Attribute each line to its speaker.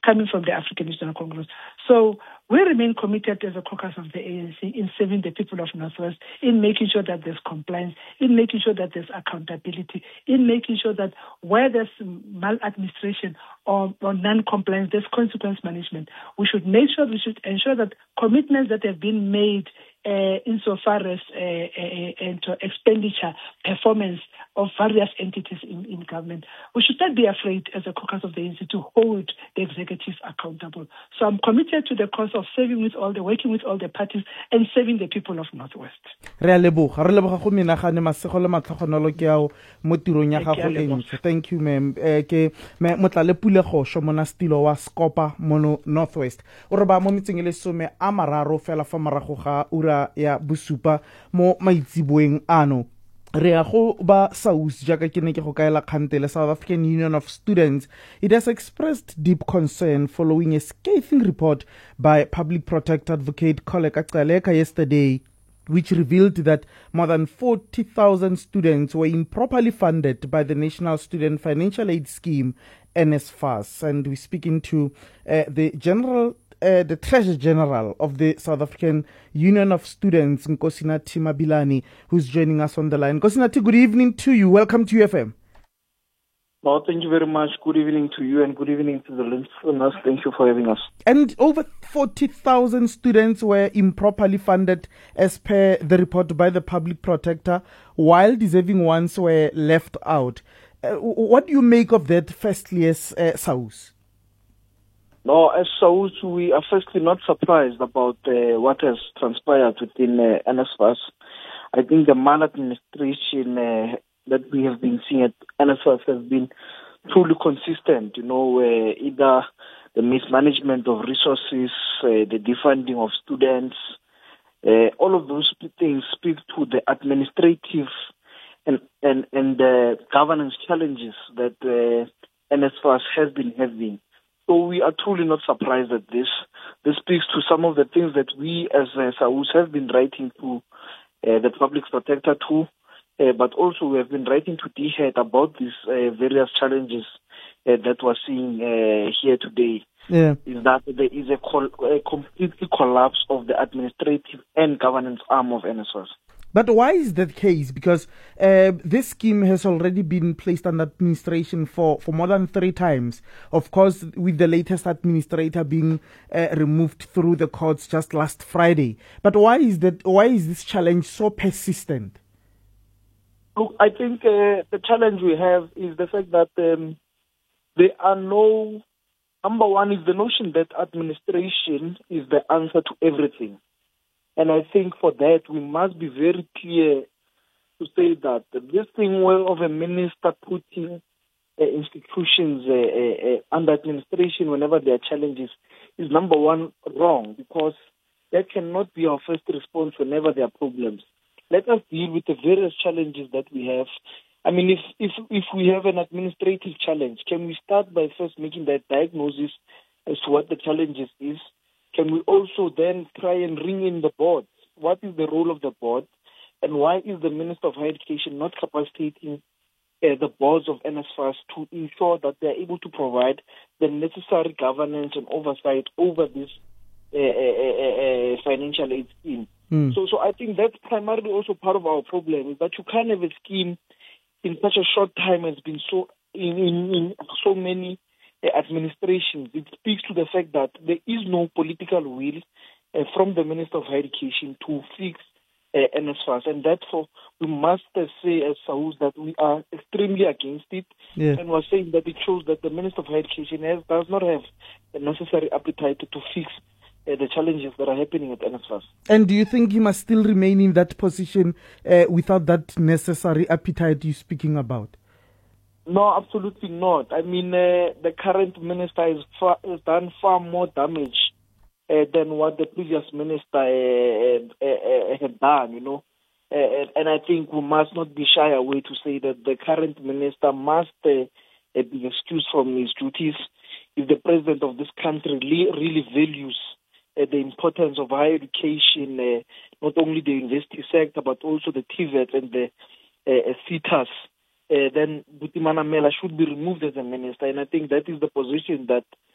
Speaker 1: coming from the African National Congress. So we remain committed as a caucus of the ANC in serving the people of Northwest, in making sure that there's compliance, in making sure that there's accountability, in making sure that where there's maladministration or non-compliance, there's consequence management. We should ensure that commitments that have been made insofar as expenditure, performance of various entities in government. We should not be afraid as a caucus of the ANC to hold the executive accountable. So I'm committed to the cause of working with all the parties and serving the people of Northwest.
Speaker 2: Thank you, ma'am. Motlale Pulego Shomona Stilo wa Skopa mono Northwest. Ore ba mo mitseng le some a mararo fela fa marago ga ura ya bosupa mo maitsiboeng ano. Re a go ba SAUS jaaka ke ne ke go kaela kgantele South African Union of Students. It has expressed deep concern following a scathing report by Public Protector Advocate Kholeka Gcaleka yesterday, which revealed that more than 40,000 students were improperly funded by the National Student Financial Aid Scheme, NSFAS. And we're speaking to the Treasurer General of the South African Union of Students, Nkosinathi Mabilane, who's joining us on the line. Nkosinathi, good evening to you. Welcome to UFM.
Speaker 3: Well, thank you very much. Good evening to you and good evening to the listeners. Thank you for having us.
Speaker 2: And over 40,000 students were improperly funded as per the report by the Public Protector, while deserving ones were left out. What do you make of that, firstly, as SAUS?
Speaker 3: No, as SAUS, we are firstly not surprised about what has transpired within NSFAS. I think the maladministration that we have been seeing at NSFAS has been truly consistent. Either the mismanagement of resources, the defunding of students, all of those things speak to the administrative and the governance challenges that NSFAS has been having. So we are truly not surprised at this. This speaks to some of the things that we as SAUS have been writing to the Public Protector too, but also we have been writing to DHET about these various challenges that we're seeing here today.
Speaker 2: Yeah.
Speaker 3: Is that there is a complete collapse of the administrative and governance arm of NSFAS.
Speaker 2: But why is that case? Because this scheme has already been placed under administration for more than 3 times. Of course, with the latest administrator being removed through the courts just last Friday. But why is this challenge so persistent?
Speaker 3: Look, I think the challenge we have is the fact that there are no... Number one is the notion that administration is the answer to everything. And I think for that, we must be very clear to say that this thing of a minister putting institutions under administration whenever there are challenges is, number one, wrong, because that cannot be our first response whenever there are problems. Let us deal with the various challenges that we have. I mean, if we have an administrative challenge, can we start by first making that diagnosis as to what the challenges is? Can we also then try and ring in the board? What is the role of the board? And why is the Minister of Higher Education not capacitating the boards of NSFAS to ensure that they are able to provide the necessary governance and oversight over this financial aid scheme? So I think that's primarily also part of our problem, is that you can't have a scheme in such a short time has been so in so many administrations. It speaks to the fact that there is no political will from the Minister of Higher Education to fix NSFAS, and therefore we must say as SAUS that we are extremely against it, and we're saying that it shows that the Minister of Higher Education does not have the necessary appetite to fix the challenges that are happening at NSFAS.
Speaker 2: And do you think he must still remain in that position without that necessary appetite you're speaking about?
Speaker 3: No, absolutely not. I mean, the current minister has done far more damage than what the previous minister had done, And I think we must not be shy away to say that the current minister must be excused from his duties. If the president of this country really values the importance of higher education, not only the university sector, but also the TVET and the CETAs, then Buti Manamela should be removed as a minister. And I think that is the position that